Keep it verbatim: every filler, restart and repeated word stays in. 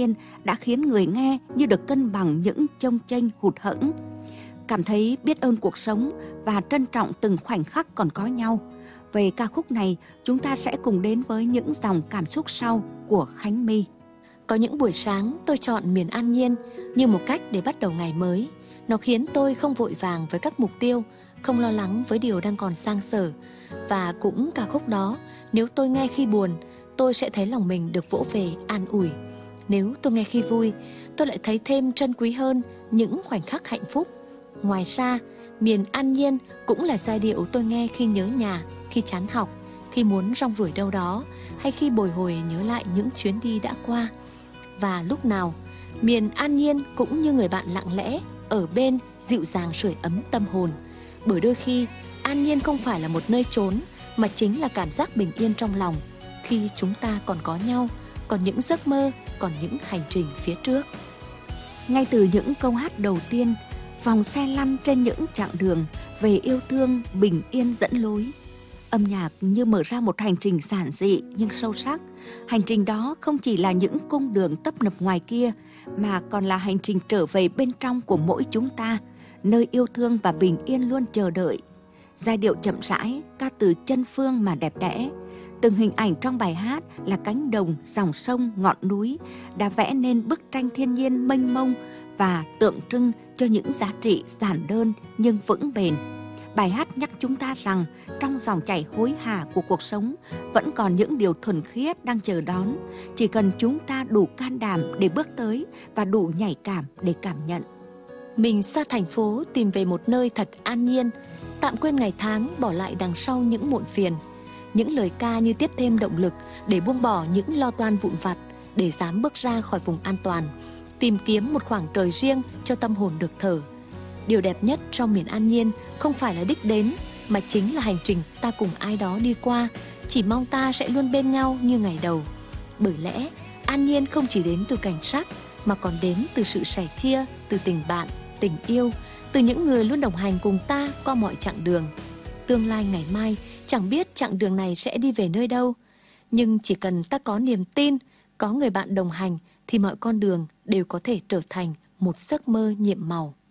nhiên đã khiến người nghe như được cân bằng những chông chênh hụt hẫng, cảm thấy biết ơn cuộc sống và trân trọng từng khoảnh khắc còn có nhau. Về ca khúc này, chúng ta sẽ cùng đến với những dòng cảm xúc sau của Khánh My. Có những buổi sáng tôi chọn miền an nhiên như một cách để bắt đầu ngày mới. Nó khiến tôi không vội vàng với các mục tiêu, không lo lắng với điều đang còn dang dở. Và cũng ca khúc đó, nếu tôi nghe khi buồn, tôi sẽ thấy lòng mình được vỗ về an ủi. Nếu tôi nghe khi vui, tôi lại thấy thêm trân quý hơn những khoảnh khắc hạnh phúc. Ngoài ra, miền an nhiên cũng là giai điệu tôi nghe khi nhớ nhà, khi chán học, khi muốn rong ruổi đâu đó, hay khi bồi hồi nhớ lại những chuyến đi đã qua. Và lúc nào, miền an nhiên cũng như người bạn lặng lẽ, ở bên, dịu dàng sưởi ấm tâm hồn. Bởi đôi khi, an nhiên không phải là một nơi trốn, mà chính là cảm giác bình yên trong lòng, khi chúng ta còn có nhau, còn những giấc mơ, còn những hành trình phía trước. Ngay từ những câu hát đầu tiên, vòng xe lăn trên những chặng đường về yêu thương bình yên dẫn lối. Âm nhạc như mở ra một hành trình giản dị nhưng sâu sắc. Hành trình đó không chỉ là những cung đường tấp nập ngoài kia, mà còn là hành trình trở về bên trong của mỗi chúng ta, nơi yêu thương và bình yên luôn chờ đợi. Giai điệu chậm rãi, ca từ chân phương mà đẹp đẽ. Từng hình ảnh trong bài hát là cánh đồng, dòng sông, ngọn núi đã vẽ nên bức tranh thiên nhiên mênh mông và tượng trưng cho những giá trị giản đơn nhưng vững bền. Bài hát nhắc chúng ta rằng trong dòng chảy hối hả của cuộc sống vẫn còn những điều thuần khiết đang chờ đón. Chỉ cần chúng ta đủ can đảm để bước tới và đủ nhạy cảm để cảm nhận. Mình xa thành phố tìm về một nơi thật an nhiên, tạm quên ngày tháng, bỏ lại đằng sau những muộn phiền. Những lời ca như tiếp thêm động lực để buông bỏ những lo toan vụn vặt, để dám bước ra khỏi vùng an toàn, tìm kiếm một khoảng trời riêng cho tâm hồn được thở. Điều đẹp nhất trong miền an nhiên không phải là đích đến, mà chính là hành trình ta cùng ai đó đi qua. Chỉ mong ta sẽ luôn bên nhau như ngày đầu. Bởi lẽ an nhiên không chỉ đến từ cảnh sắc, mà còn đến từ sự sẻ chia, từ tình bạn, tình yêu, từ những người luôn đồng hành cùng ta qua mọi chặng đường. Tương lai ngày mai chẳng biết chặng đường này sẽ đi về nơi đâu, nhưng chỉ cần ta có niềm tin, có người bạn đồng hành, thì mọi con đường đều có thể trở thành một giấc mơ nhiệm màu.